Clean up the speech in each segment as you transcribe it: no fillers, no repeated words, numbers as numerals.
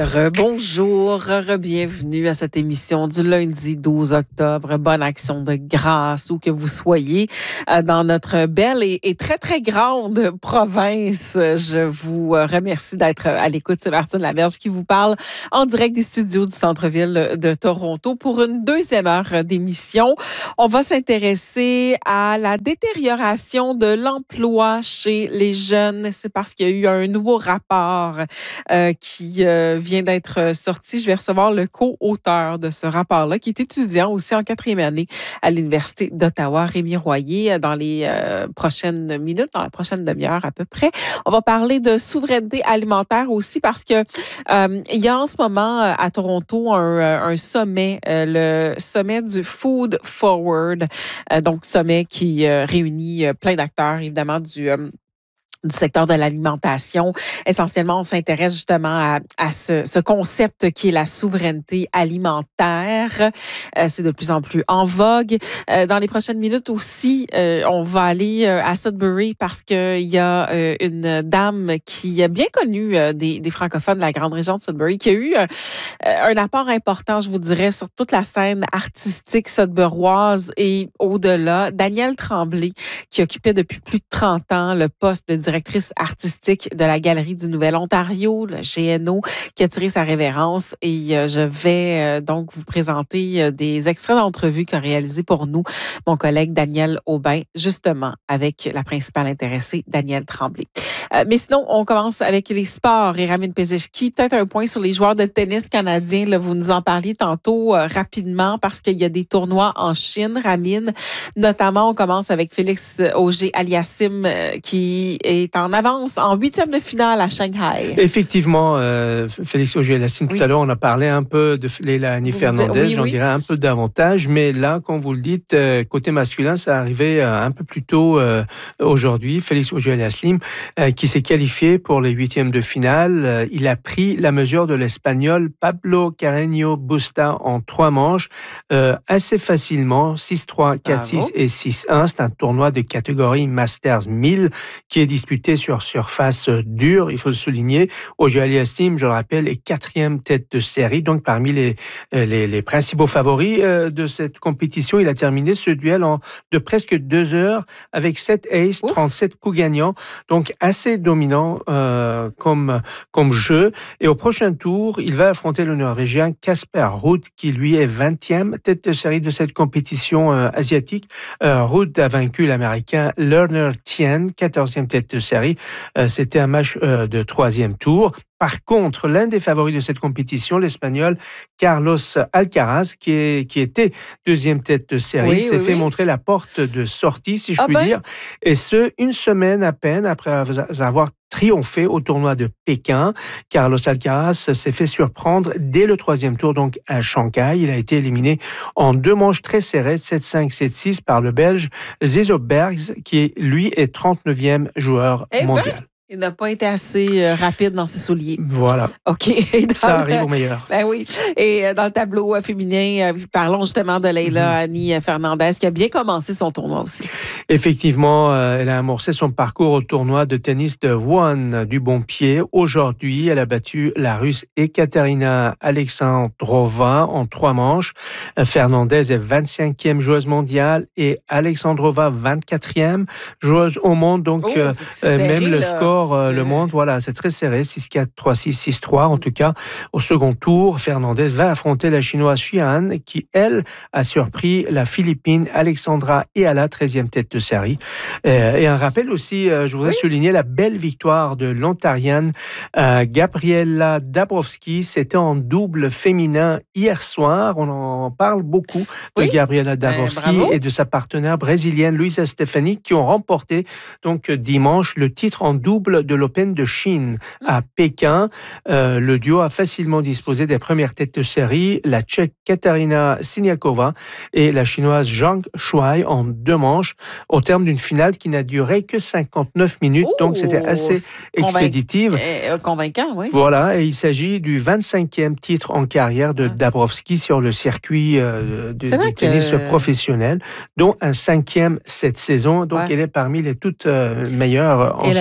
Rebonjour, bienvenue à cette émission du lundi 12 octobre. Bonne action de grâce où que vous soyez dans notre belle et très, très grande province. Je vous remercie d'être à l'écoute. C'est Martine Laberge qui vous parle en direct des studios du centre-ville de Toronto pour une deuxième heure d'émission. On va s'intéresser à la détérioration de l'emploi chez les jeunes. C'est parce qu'il y a eu un nouveau rapport qui vient d'être sorti. Je vais recevoir le co-auteur de ce rapport-là, qui est étudiant aussi en 4e année à l'Université d'Ottawa, Rémi Royer, dans les prochaines minutes, dans la prochaine demi-heure à peu près. On va parler de souveraineté alimentaire aussi parce que il y a en ce moment à Toronto un sommet, le sommet du Food Forward, donc sommet qui réunit plein d'acteurs, évidemment, du secteur de l'alimentation. Essentiellement, on s'intéresse justement à ce concept qui est la souveraineté alimentaire. C'est de plus en plus en vogue. Dans les prochaines minutes aussi, on va aller à Sudbury parce qu'il y a une dame qui est bien connue des francophones de la grande région de Sudbury qui a eu un apport important, je vous dirais, sur toute la scène artistique sudburoise et au-delà. Danielle Tremblay, qui occupait depuis plus de 30 ans le poste de directrice artistique de la Galerie du Nouvel-Ontario, le GNO, qui a tiré sa révérence. Et je vais donc vous présenter des extraits d'entrevues qu'a réalisé pour nous mon collègue Daniel Aubin, justement avec la principale intéressée, Danielle Tremblay. Mais sinon, on commence avec les sports et Ramin Pezeshki. Peut-être un point sur les joueurs de tennis canadiens. Là, vous nous en parliez tantôt rapidement parce qu'il y a des tournois en Chine, Ramin. Notamment, on commence avec Félix Auger-Aliassime qui est en avance en 8e de finale à Shanghai. Effectivement, Félix Auger-Aliassime, tout à l'heure, on a parlé un peu de Leilani Fernandez, j'en dirais un peu davantage, mais là, comme vous le dites, côté masculin, ça arrivait un peu plus tôt aujourd'hui. Félix Auger-Aliassime, qui s'est qualifié pour les 8e de finale. Il a pris la mesure de l'Espagnol Pablo Carreño Busta en 3 manches, assez facilement, 6-3, 4-6 et 6-1. C'est un tournoi de catégorie Masters 1000 qui est disputé sur surface dure, il faut le souligner. Auger-Aliassime, je le rappelle, est 4e tête de série, donc parmi les principaux favoris de cette compétition. Il a terminé ce duel de presque 2 heures avec 7 aces, 37 coups gagnants, donc assez dominant comme jeu. Et au prochain tour, il va affronter le Norvégien Casper Ruud, qui lui est 20e tête de série de cette compétition asiatique. Ruud a vaincu l'Américain Lerner Tien, 14e tête de série. C'était un match de 3e tour. Par contre, l'un des favoris de cette compétition, l'Espagnol Carlos Alcaraz, qui était 2e tête de série, s'est fait montrer la porte de sortie, si je puis dire. Et ce, une semaine à peine après avoir triomphé au tournoi de Pékin. Carlos Alcaraz s'est fait surprendre dès le 3e tour, donc à Shanghai. Il a été éliminé en 2 manches très serrées, 7-5, 7-6, par le Belge Zezo Bergs, qui, lui, est 39e joueur mondial. Il n'a pas été assez rapide dans ses souliers. Voilà. OK. Ça arrive au meilleur. Ben oui. Et dans le tableau féminin, parlons justement de Leilani Fernandez qui a bien commencé son tournoi aussi. Effectivement, elle a amorcé son parcours au tournoi de tennis de Wuhan du bon pied. Aujourd'hui, elle a battu la Russe Ekaterina Alexandrova en 3 manches. Fernandez est 25e joueuse mondiale et Alexandrova 24e joueuse au monde. Donc, même le score le monde, voilà, c'est très serré, 6-4, 3-6, 6-3 en tout cas. Au second tour, Fernandez va affronter la chinoise Xian qui, elle, a surpris la Philippine Alexandra Eala, 13e tête de série. Et un rappel aussi, je voudrais souligner la belle victoire de l'Ontarienne Gabriela Dabrowski. C'était en double féminin hier soir. On en parle beaucoup de Gabriela Dabrowski et de sa partenaire brésilienne Luisa Stefani qui ont remporté donc dimanche le titre en double de l'Open de Chine à Pékin. Le duo a facilement disposé des premières têtes de série, la Tchèque Katarina Siniakova et la Chinoise Zhang Shuai en 2 manches, au terme d'une finale qui n'a duré que 59 minutes, donc c'était assez expéditive. Convaincant, oui. Voilà, et il s'agit du 25e titre en carrière de Dabrowski sur le circuit du tennis professionnel, dont un 5e cette saison, donc elle est parmi les toutes meilleures en ce moment.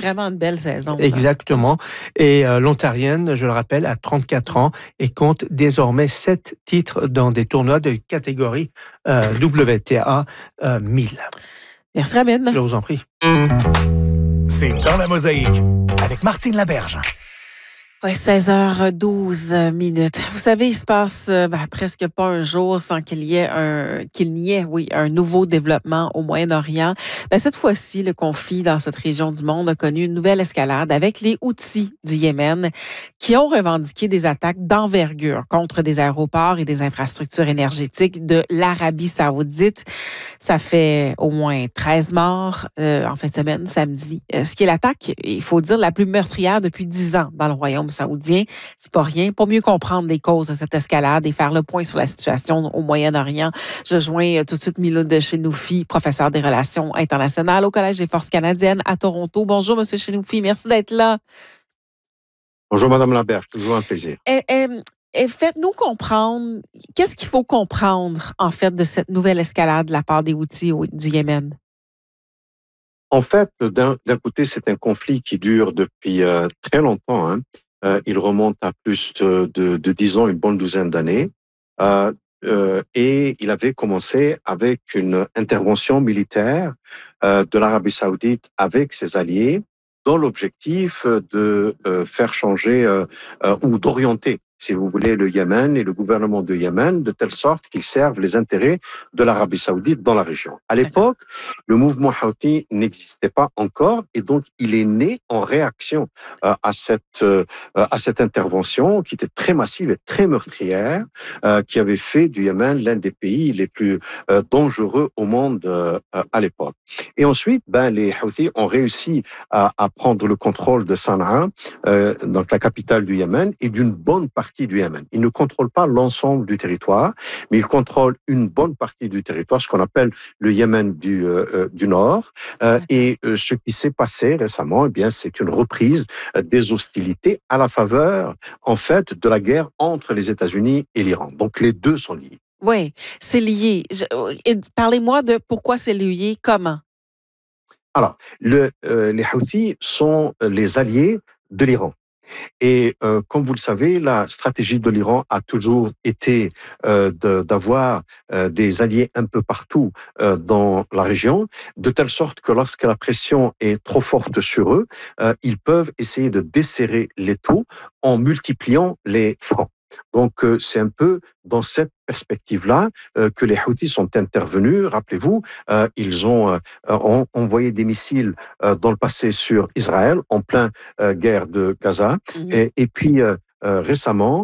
vraiment une belle saison. Exactement. Et l'Ontarienne, je le rappelle, a 34 ans et compte désormais 7 titres dans des tournois de catégorie WTA 1000. Merci, Rabine. Je vous en prie. C'est Dans la mosaïque avec Martine Laberge. Oui, 16h12 minutes. Vous savez, il se passe presque pas un jour sans qu'il n'y ait un nouveau développement au Moyen-Orient. Cette fois-ci, le conflit dans cette région du monde a connu une nouvelle escalade avec les Houthis du Yémen qui ont revendiqué des attaques d'envergure contre des aéroports et des infrastructures énergétiques de l'Arabie saoudite. Ça fait au moins 13 morts en fin de semaine, samedi. Ce qui est l'attaque, il faut dire, la plus meurtrière depuis 10 ans dans le royaume saoudien. C'est pas rien. Pour mieux comprendre les causes de cette escalade et faire le point sur la situation au Moyen-Orient, je joins tout de suite Miloud Chenoufi, professeur des relations internationales au Collège des forces canadiennes à Toronto. Bonjour, Monsieur Chenoufi. Merci d'être là. Bonjour, Madame Laberge. Toujours un plaisir. Et faites-nous comprendre, qu'est-ce qu'il faut comprendre, en fait, de cette nouvelle escalade de la part des Houthis du Yémen? En fait, d'un côté, c'est un conflit qui dure depuis très longtemps. Il remonte à plus de 10 ans, une bonne douzaine d'années. Et il avait commencé avec une intervention militaire de l'Arabie saoudite avec ses alliés dans l'objectif de faire changer ou d'orienter, si vous voulez, le Yémen et le gouvernement de Yémen de telle sorte qu'ils servent les intérêts de l'Arabie saoudite dans la région. À l'époque, le mouvement Houthi n'existait pas encore et donc il est né en réaction à cette intervention qui était très massive et très meurtrière, qui avait fait du Yémen l'un des pays les plus dangereux au monde à l'époque. Et ensuite, les Houthis ont réussi à prendre le contrôle de Sanaa, donc la capitale du Yémen, et d'une bonne partie du Yémen. Ils ne contrôlent pas l'ensemble du territoire, mais ils contrôlent une bonne partie du territoire, ce qu'on appelle le Yémen du Nord. Et ce qui s'est passé récemment, c'est une reprise des hostilités à la faveur, en fait, de la guerre entre les États-Unis et l'Iran. Donc les deux sont liés. Oui, c'est lié. Parlez-moi de pourquoi c'est lié, comment? Alors, les Houthis sont les alliés de l'Iran. Et comme vous le savez, la stratégie de l'Iran a toujours été d'avoir des alliés un peu partout dans la région, de telle sorte que lorsque la pression est trop forte sur eux, ils peuvent essayer de desserrer l'étau en multipliant les fronts. Donc, c'est un peu dans cette perspective-là que les Houthis sont intervenus. Rappelez-vous, ils ont envoyé des missiles dans le passé sur Israël, en plein guerre de Gaza. Et puis, récemment,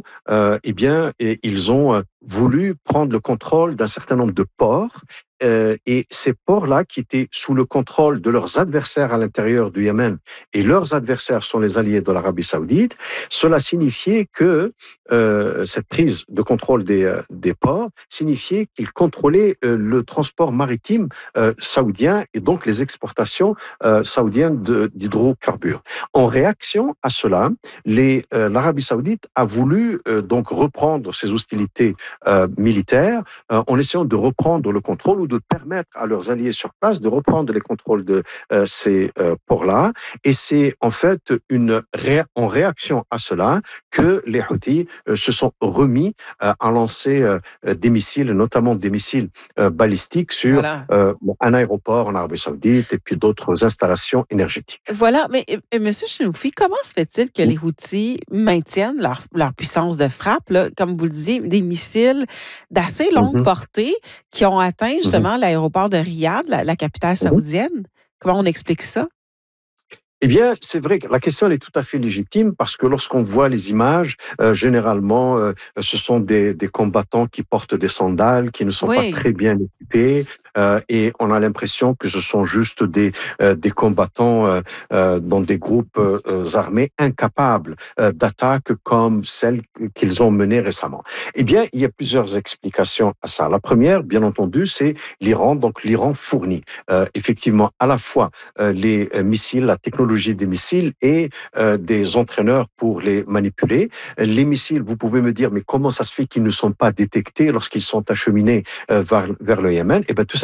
ils ont voulu prendre le contrôle d'un certain nombre de ports. Et ces ports-là, qui étaient sous le contrôle de leurs adversaires à l'intérieur du Yémen, et leurs adversaires sont les alliés de l'Arabie saoudite, cela signifiait que cette prise de contrôle des ports signifiait qu'ils contrôlaient le transport maritime saoudien et donc les exportations saoudiennes d'hydrocarbures. En réaction à cela, l'Arabie saoudite a voulu donc reprendre ses hostilités militaires en essayant de reprendre le contrôle ou de permettre à leurs alliés sur place de reprendre les contrôles de ces ports-là. Et c'est en fait en réaction à cela que les Houthis se sont remis à lancer des missiles, notamment des missiles balistiques sur un aéroport en Arabie saoudite et puis d'autres installations énergétiques. Voilà, mais Monsieur Chenoufi, comment se fait-il que les Houthis maintiennent leur puissance de frappe, là, comme vous le disiez, des missiles d'assez longue portée qui ont atteint justement l'aéroport de Riyad, la capitale saoudienne? Comment on explique ça? Eh bien, c'est vrai que la question elle est tout à fait légitime parce que lorsqu'on voit les images, généralement, ce sont des combattants qui portent des sandales, qui ne sont pas très bien équipés, et on a l'impression que ce sont juste des combattants dans des groupes armés incapables d'attaque comme celles qu'ils ont menées récemment. Eh bien, il y a plusieurs explications à ça. La première, bien entendu, c'est l'Iran. Donc, l'Iran fournit effectivement à la fois les missiles, la technologie des missiles et des entraîneurs pour les manipuler. Les missiles, vous pouvez me dire, mais comment ça se fait qu'ils ne sont pas détectés lorsqu'ils sont acheminés vers le Yémen? Eh bien, tout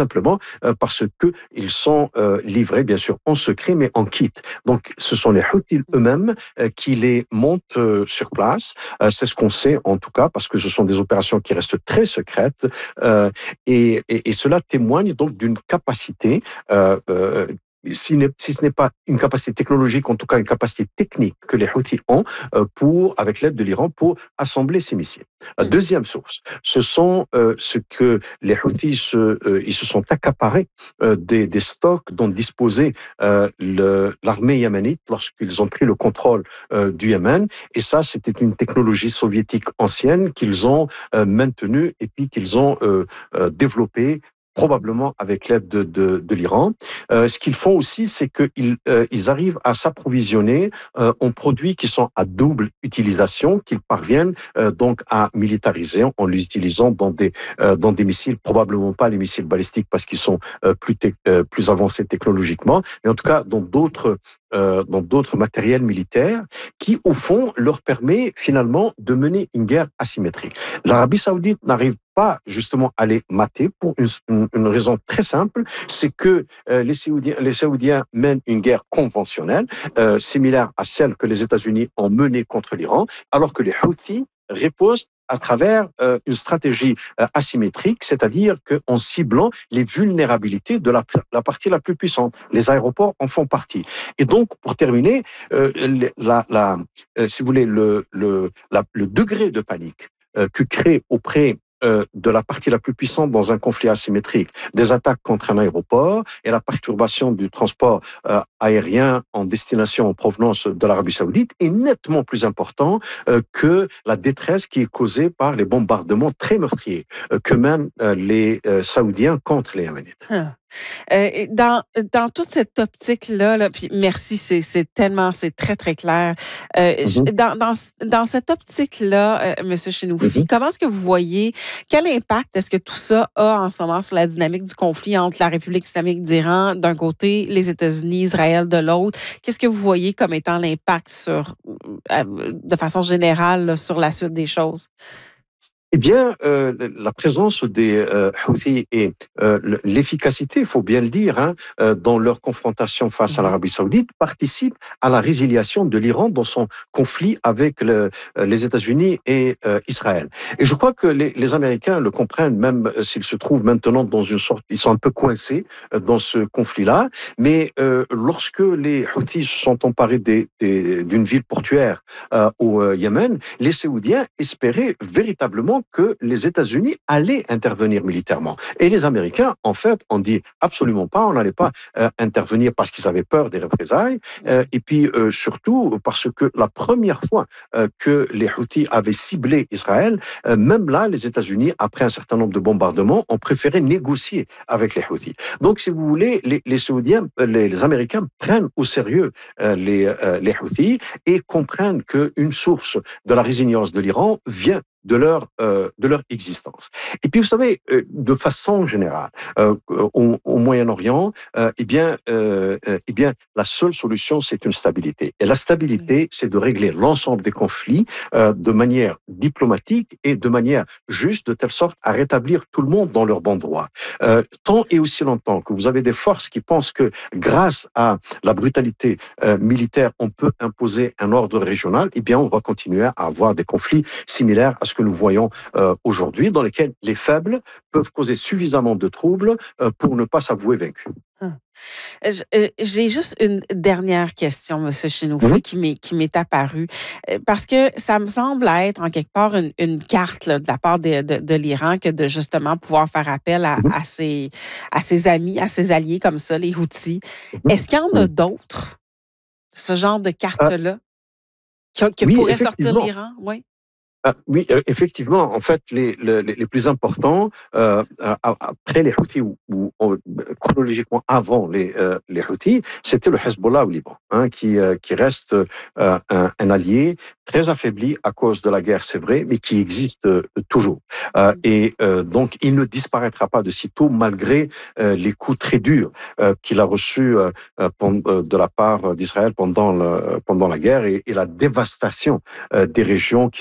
simplement parce que ils sont livrés, bien sûr, en secret, mais en kit. Donc, ce sont les Houthis eux-mêmes qui les montent sur place. C'est ce qu'on sait, en tout cas, parce que ce sont des opérations qui restent très secrètes. Et cela témoigne donc d'une capacité si ce n'est pas une capacité technologique, en tout cas une capacité technique que les Houthis ont avec l'aide de l'Iran, pour assembler ces missiles. La deuxième source, ce sont ce que les Houthis ils se sont accaparés des stocks dont disposait l'armée yéménite lorsqu'ils ont pris le contrôle du Yémen. Et ça, c'était une technologie soviétique ancienne qu'ils ont maintenue et puis qu'ils ont développée probablement avec l'aide de l'Iran. Ce qu'ils font aussi, c'est qu'ils arrivent à s'approvisionner en produits qui sont à double utilisation, qu'ils parviennent donc à militariser en les utilisant dans des missiles, probablement pas les missiles balistiques parce qu'ils sont plus avancés technologiquement, mais en tout cas dans d'autres matériels militaires qui, au fond, leur permet finalement de mener une guerre asymétrique. L'Arabie saoudite n'arrive pas justement à les mater pour une raison très simple, c'est que les Saoudiens mènent une guerre conventionnelle, similaire à celle que les États-Unis ont menée contre l'Iran, alors que les Houthis ripostent à travers une stratégie asymétrique, c'est-à-dire qu'en ciblant les vulnérabilités de la partie la plus puissante. Les aéroports en font partie. Et donc, pour terminer, si vous voulez, le degré de panique que crée auprès de la partie la plus puissante dans un conflit asymétrique, des attaques contre un aéroport et la perturbation du transport aérien en destination, en provenance de l'Arabie saoudite est nettement plus important que la détresse qui est causée par les bombardements très meurtriers que mènent les Saoudiens contre les Yéménites. Dans toute cette optique-là, puis merci, c'est très, très clair. Dans cette optique-là, M. Chenoufi, comment est-ce que vous voyez, quel impact est-ce que tout ça a en ce moment sur la dynamique du conflit entre la République islamique d'Iran d'un côté, les États-Unis, Israël de l'autre? Qu'est-ce que vous voyez comme étant l'impact de façon générale là, sur la suite des choses? Eh bien, la présence des Houthis et l'efficacité, il faut bien le dire, dans leur confrontation face à l'Arabie saoudite, participe à la résiliation de l'Iran dans son conflit avec les États-Unis et Israël. Et je crois que les Américains le comprennent, même s'ils se trouvent maintenant dans une sorte, ils sont un peu coincés dans ce conflit-là. Mais lorsque les Houthis se sont emparés d'une ville portuaire au Yémen, les Saoudiens espéraient véritablement que les États-Unis allaient intervenir militairement. Et les Américains, en fait, ont dit absolument pas, on n'allait pas intervenir parce qu'ils avaient peur des représailles, et puis surtout parce que la première fois que les Houthis avaient ciblé Israël, même là, les États-Unis, après un certain nombre de bombardements, ont préféré négocier avec les Houthis. Donc, si vous voulez, les Saoudiens, les Américains prennent au sérieux les Houthis et comprennent qu'une source de la résilience de l'Iran vient de leur existence. Et puis, vous savez, de façon générale, au Moyen-Orient, eh bien, la seule solution, c'est une stabilité. Et la stabilité, c'est de régler l'ensemble des conflits de manière diplomatique et de manière juste, de telle sorte à rétablir tout le monde dans leur bon droit. Tant et aussi longtemps que vous avez des forces qui pensent que grâce à la brutalité militaire, on peut imposer un ordre régional, eh bien, on va continuer à avoir des conflits similaires à ce que nous voyons aujourd'hui, dans lesquels les faibles peuvent causer suffisamment de troubles pour ne pas s'avouer vaincus. J'ai juste une dernière question, M. Chenoufi, qui m'est apparue, parce que ça me semble être en quelque part une carte là, de la part de l'Iran que de justement pouvoir faire appel à ses amis, à ses alliés comme ça, les Houthis. Est-ce qu'il y en a d'autres, ce genre de cartes-là, qui pourraient sortir l'Iran? Oui. Oui, effectivement, en fait, les plus importants, après les Houthis, ou chronologiquement avant les Houthis, c'était le Hezbollah au Liban, qui reste un allié très affaibli à cause de la guerre, c'est vrai, mais qui existe toujours. Et donc, il ne disparaîtra pas de sitôt, malgré les coups très durs qu'il a reçus de la part d'Israël pendant la guerre et la dévastation des régions qui sont peuplées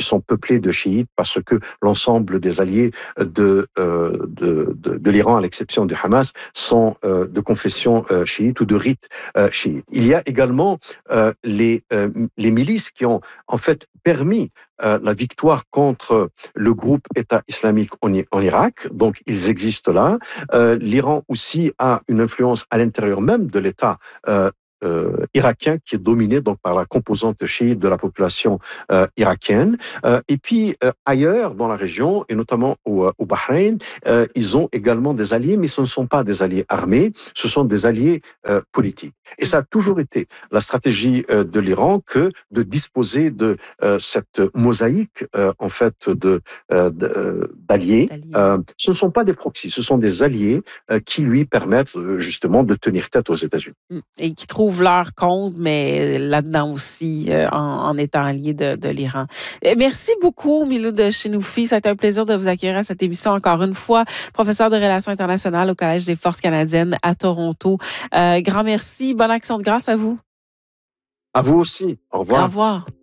peuplée de chiites parce que l'ensemble des alliés de l'Iran, à l'exception du Hamas, sont de confession chiite ou de rite chiite. Il y a également les milices qui ont en fait permis la victoire contre le groupe État islamique en Irak. Donc, ils existent là. L'Iran aussi a une influence à l'intérieur même de l'État irakien qui est dominé donc par la composante chiite de la population irakienne. Et puis ailleurs dans la région, et notamment au Bahreïn, ils ont également des alliés, mais ce ne sont pas des alliés armés, ce sont des alliés politiques. Et ça a toujours été la stratégie de l'Iran que de disposer de cette mosaïque en fait d'alliés. Ce ne sont pas des proxys, ce sont des alliés qui lui permettent justement de tenir tête aux États-Unis. Et qui trouvent leur compte, mais là-dedans aussi, en étant alliés de l'Iran. Merci beaucoup, Miloud Chenoufi. Ça a été un plaisir de vous accueillir à cette émission encore une fois. Professeur de Relations internationales au Collège des Forces canadiennes à Toronto. Grand merci. Bonne action de grâce à vous. À vous aussi. Au revoir. Au revoir.